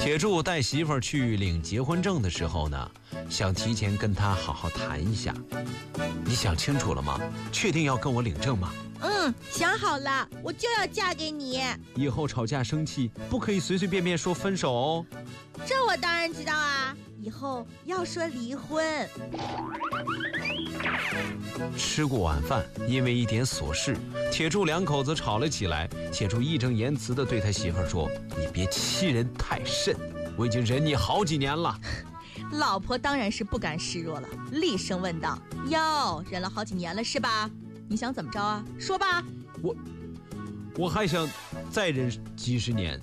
铁柱带媳妇儿去领结婚证的时候呢，想提前跟他好好谈一下。你想清楚了吗？确定要跟我领证吗？ 想好了，我就要嫁给你。 以后吵架生气不可以随随便便说分手哦。 这我当然知道啊，以后要说离婚。 吃过晚饭，因为一点琐事，铁柱两口子吵了起来。铁柱义正言辞地对他媳妇儿说：“你别欺人太甚，我已经忍你好几年了。” 老婆当然是不甘示弱了，厉声问道：“哟，忍了好几年了是吧？你想怎么着啊？说吧。” 我还想再忍几十年。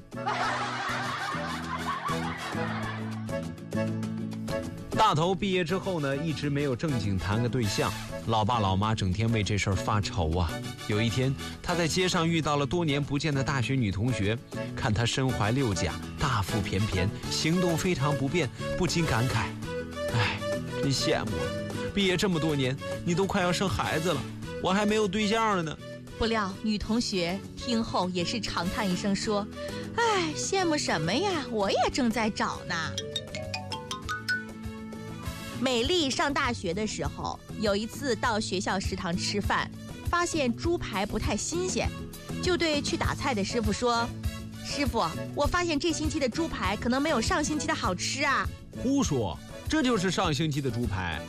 大头毕业之后呢，一直没有正经谈个对象，老爸老妈整天为这事儿发愁啊。有一天，他在街上遇到了多年不见的大学女同学，看她身怀六甲，大腹便便，行动非常不便，不禁感慨：哎，真羡慕啊！毕业这么多年，你都快要生孩子了，我还没有对象了呢。 不料女同学听后也是长叹一声说：“哎，羡慕什么呀？我也正在找呢。”美丽上大学的时候，有一次到学校食堂吃饭，发现猪排不太新鲜，就对去打菜的师傅说：“师傅，我发现这星期的猪排可能没有上星期的好吃啊。” 胡说，这就是上星期的猪排。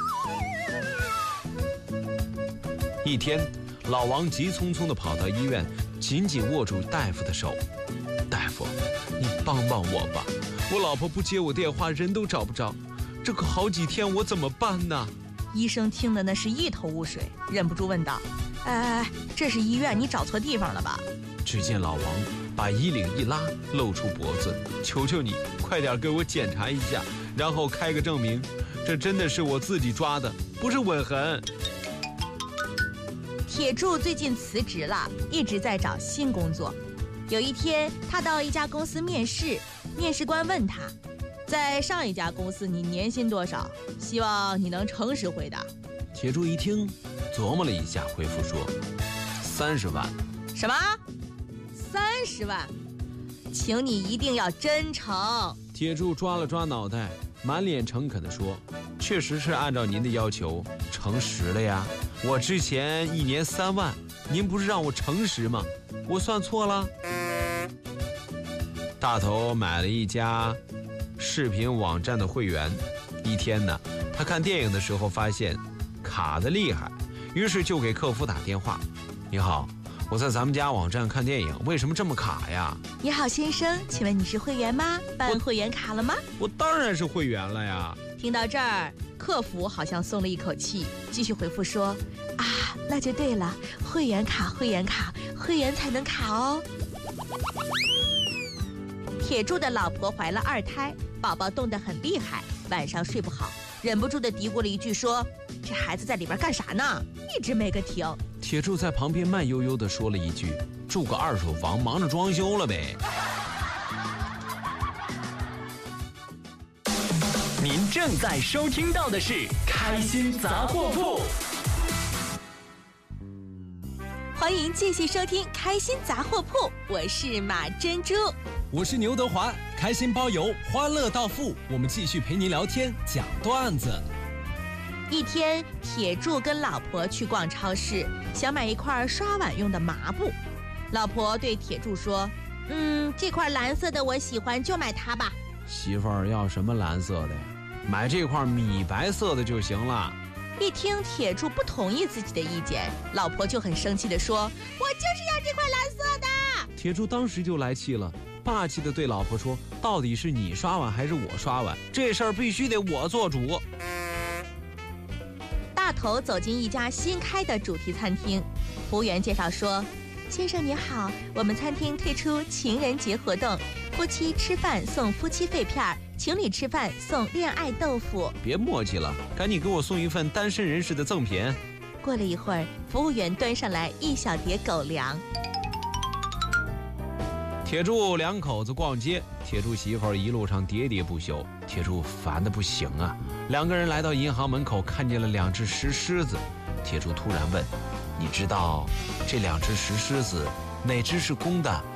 一天，老王急匆匆地跑到医院，紧紧握住大夫的手：“大夫，你帮帮我吧，我老婆不接我电话，人都找不着。这可好几天，我怎么办呢？” 医生听得那是一头雾水，忍不住问道：“这是医院，你找错地方了吧？” 只见老王把衣领一拉，露出脖子：“求求你，快点给我检查一下，然后开个证明，这真的是我自己抓的，不是吻痕。” 铁柱最近辞职了，一直在找新工作。有一天，他到一家公司面试，面试官问他：“在上一家公司你年薪多少？希望你能诚实回答。” 铁柱一听，琢磨了一下，回复说：“30万。” 什么？30万？请你一定要真诚。 铁柱抓了抓脑袋，满脸诚恳地说：“确实是按照您的要求诚实了呀。我之前1年3万，您不是让我诚实吗？我算错了。”大头买了一家视频网站的会员，一天呢，他看电影的时候发现卡得厉害，于是就给客服打电话：“你好，我在咱们家网站看电影，为什么这么卡呀？”“ 你好先生，请问你是会员吗？办会员卡了吗？”“ 我当然是会员了呀。” 听到这儿，客服好像松了一口气，继续回复说：“那就对了，会员卡，会员卡，会员才能卡哦。”铁柱的老婆怀了2胎，宝宝冻得很厉害，晚上睡不好，忍不住的嘀咕了一句说：“这孩子在里边干啥呢？一直没个停。” 铁柱在旁边慢悠悠的说了一句：“住个2手房，忙着装修了呗。” 您正在收听到的是《开心杂货铺》， 欢迎继续收听《开心杂货铺》，我是马珍珠， 我是牛德华，开心包邮，欢乐到付，我们继续陪您聊天讲段子。 一天，铁柱跟老婆去逛超市，想买一块刷碗用的麻布。老婆对铁柱说：“这块蓝色的我喜欢，就买它吧。”“ 媳妇儿要什么蓝色的呀？买这块米白色的就行了。” 一听铁柱不同意自己的意见，老婆就很生气地说：“我就是要这块蓝色的。” 铁柱当时就来气了，霸气地对老婆说：“到底是你刷碗还是我刷碗？这事儿必须得我做主。” 大头走进一家新开的主题餐厅，服务员介绍说：“先生您好，我们餐厅推出情人节活动，夫妻吃饭送夫妻肺片，情侣吃饭送恋爱豆腐。”“ 别磨叽了，赶紧给我送一份单身人士的赠品。” 过了一会儿，服务员端上来1小碟狗粮。 铁柱两口子逛街，铁柱媳妇儿一路上喋喋不休，铁柱烦得不行啊。2个人来到银行门口，看见了2只石狮子。铁柱突然问：“你知道这2只石狮子哪只是公的，